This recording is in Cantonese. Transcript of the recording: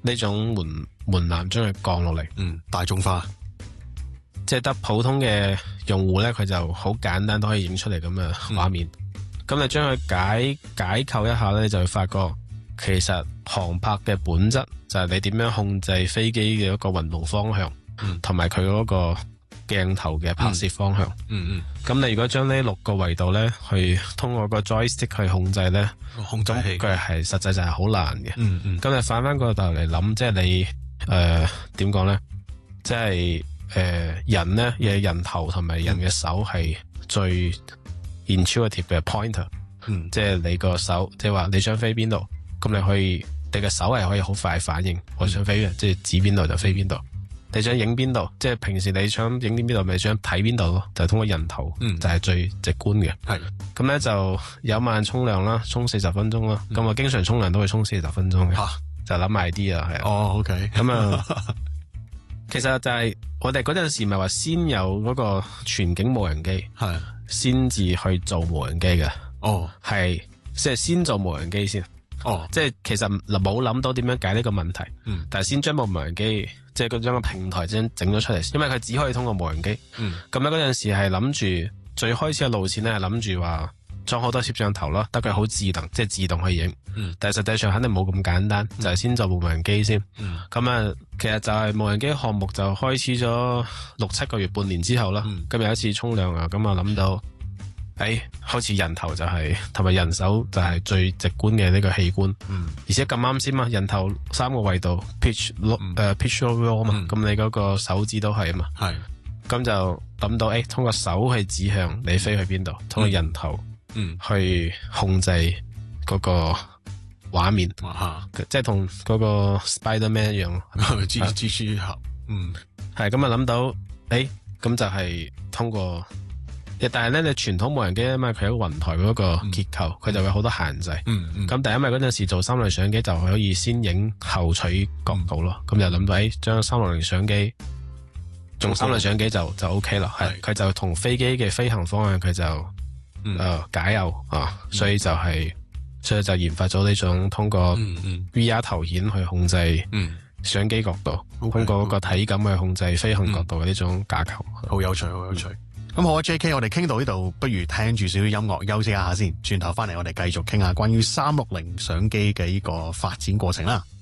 呢種門檻將佢降落嚟， 大眾化， 即係得普通嘅用戶咧，佢就好簡單都可以影出嚟咁嘅畫面。咁你將佢解構一下咧，你就會發覺其實航拍嘅本質就係你點樣控制飛機嘅一個運動方向，同埋佢嗰個鏡頭嘅拍攝方向。咁你如果將呢6個維度咧，去通過個 joystick 去控制咧， 控制器佢係實際就係好難嘅。咁你反翻個頭嚟諗，即係你點講咧？即係人咧，人頭同埋人嘅手係最 intuitive 嘅 pointer。即係你個手，即係話你想飛邊度，咁你可以，你嘅手係可以好快反應，我想飛嘅，即係指邊度就飛邊度。你想影邊度，即係平時你想影邊度，咪想睇邊度咯，就通過人頭，就係最直觀嘅。係咁咧，就有晚沖涼啦，沖40分鐘啦。咁我經常沖涼都會沖40分鐘嘅，就諗埋啲啊，係。 OK。 咁啊，其實就係我哋嗰陣時咪話先有嗰個全景無人機，係先至去做無人機嘅。係即係先做無人機先。即係其實冇諗到點樣解呢個問題。但係先將部無人機，即係將個平台整咗出嚟，因為佢只可以通過無人機。咁咧嗰陣時係諗住最開始嘅路線咧，係諗住話裝好多攝像頭咯，得佢好智能，即係自動去影。但係實際上肯定冇咁簡單，就係先做部無人機先。咁啊，其實就係無人機項目就開始咗6-7個月、半年之後啦。咁有一次沖涼啊，咁啊諗到。好似人頭就係同埋人手就係最直觀嘅呢個器官。而且咁啱先嘛，人頭3個維度 pitch roll 嘛，咁你嗰個手指都係啊嘛。係咁就諗到通過手去指向你飛去邊度，通過人頭去控制嗰個畫面。即係同嗰個 Spider-Man 一樣咯， 蜘蛛俠。 係咁啊諗到咁就係通過。但係咧，你傳統無人機因為佢有個雲台嗰個結構，佢就會好多限制。咁但係因為嗰陣時做360相機就可以先影後取角度咯，咁就諗到將360相機用360相機就 OK 啦。係佢就同飛機嘅飛行方向佢就解耦啊，所以就研發咗呢種通過 VR 頭顯去控制相機角度，通過嗰個體感去控制飛行角度嘅呢種架構。 好有趣，好有趣。咁好啊 ，JK， 我哋傾到呢度，不如聽住少少音樂休息一下先，轉頭翻嚟我哋繼續傾下關於360相機嘅呢個發展過程啦。